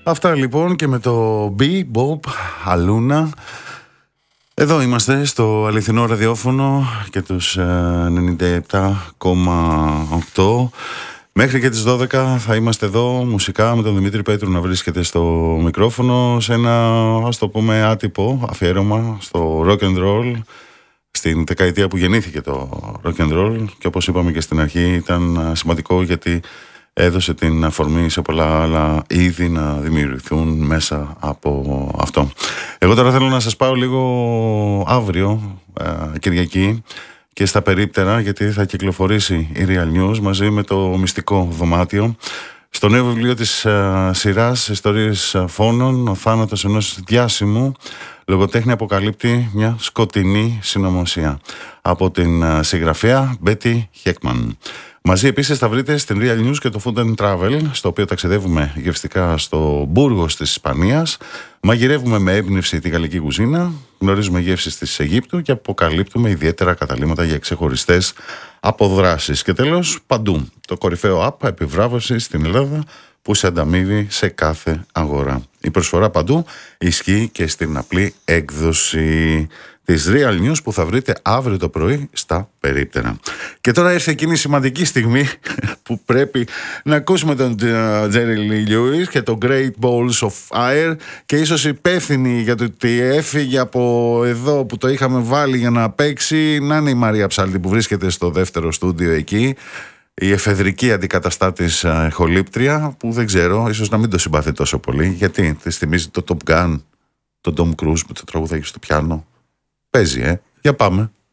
Αυτά λοιπόν και με το Bebop Aluna. Εδώ είμαστε στο αληθινό ραδιόφωνο και τους 97,8. Μέχρι και τις 12 θα είμαστε εδώ μουσικά με τον Δημήτρη Πέτρου να βρίσκεται στο μικρόφωνο σε ένα, ας το πούμε, άτυπο αφιέρωμα στο rock and roll, στην δεκαετία που γεννήθηκε το rock and roll, και όπως είπαμε και στην αρχή ήταν σημαντικό γιατί έδωσε την αφορμή σε πολλά άλλα είδη να δημιουργηθούν μέσα από αυτό. Εγώ τώρα θέλω να σας πάω λίγο αύριο, Κυριακή, και στα περίπτερα, γιατί θα κυκλοφορήσει η Real News μαζί με το Μυστικό Δωμάτιο. Στο νέο βιβλίο της σειράς Ιστορίες Φόνων, ο θάνατος ενός διάσημου λογοτέχνη αποκαλύπτει μια σκοτεινή συνωμοσία από την συγγραφέα Μπέτι Χέκμαν. Μαζί επίσης θα βρείτε στην Real News και το Food and Travel, στο οποίο ταξιδεύουμε γευστικά στο Μπούργος της Ισπανίας, μαγειρεύουμε με έμπνευση τη γαλλική κουζίνα, γνωρίζουμε γεύσεις της Αιγύπτου και αποκαλύπτουμε ιδιαίτερα καταλύματα για ξεχωριστές αποδράσεις. Και τέλος, παντού, το κορυφαίο app επιβράβευσης στην Ελλάδα που σε ανταμείβει σε κάθε αγορά. Η προσφορά παντού ισχύει και στην απλή έκδοση της Real News που θα βρείτε αύριο το πρωί στα περίπτερα. Και τώρα ήρθε εκείνη η σημαντική στιγμή που πρέπει να ακούσουμε τον Jerry Lee Lewis και το Great Balls of Fire, και ίσως υπεύθυνη για το ότι έφυγε από εδώ που το είχαμε βάλει για να παίξει να είναι η Μαρία Ψάλτη που βρίσκεται στο δεύτερο στούντιο εκεί, η εφεδρική αντικαταστάτης χολύπτρια που δεν ξέρω, ίσως να μην το συμπαθεί τόσο πολύ, γιατί της θυμίζει το Top Gun, τον Tom Cruise με το τραγουδάκι στο πιάνο. Παίζει, για πάμε.